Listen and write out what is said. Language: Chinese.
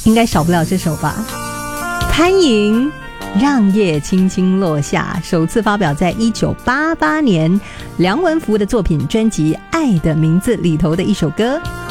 应该少不了这首吧。潘颖让叶轻轻落下，首次发表在1988年梁文福的作品专辑《爱的名字》里头的一首歌。